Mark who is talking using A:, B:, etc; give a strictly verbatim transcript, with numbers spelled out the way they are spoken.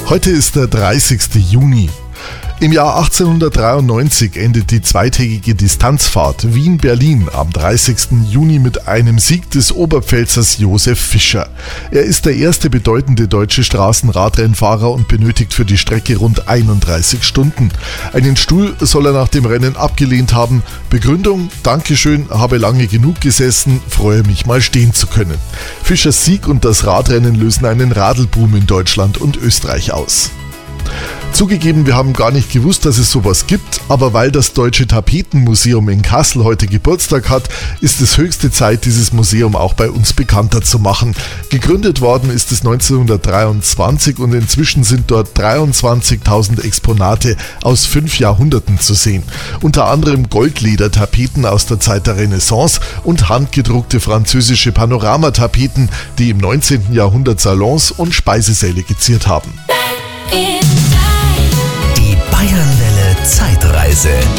A: Heute ist der dreißigste Juni. Im Jahr achtzehnhundertdreiundneunzig endet die zweitägige Distanzfahrt Wien-Berlin am dreißigsten Juni mit einem Sieg des Oberpfälzers Josef Fischer. Er ist der erste bedeutende deutsche Straßenradrennfahrer und benötigt für die Strecke rund einunddreißig Stunden. Einen Stuhl soll er nach dem Rennen abgelehnt haben. Begründung: Dankeschön, habe lange genug gesessen, freue mich mal stehen zu können. Fischers Sieg und das Radrennen lösen einen Radelboom in Deutschland und Österreich aus. Zugegeben, wir haben gar nicht gewusst, dass es sowas gibt, aber weil das Deutsche Tapetenmuseum in Kassel heute Geburtstag hat, ist es höchste Zeit, dieses Museum auch bei uns bekannter zu machen. Gegründet worden ist es neunzehnhundertdreiundzwanzig und inzwischen sind dort dreiundzwanzigtausend Exponate aus fünf Jahrhunderten zu sehen. Unter anderem Goldledertapeten aus der Zeit der Renaissance und handgedruckte französische Panoramatapeten, die im neunzehnten Jahrhundert Salons und Speisesäle geziert haben.
B: Die Bayernwelle Zeitreise.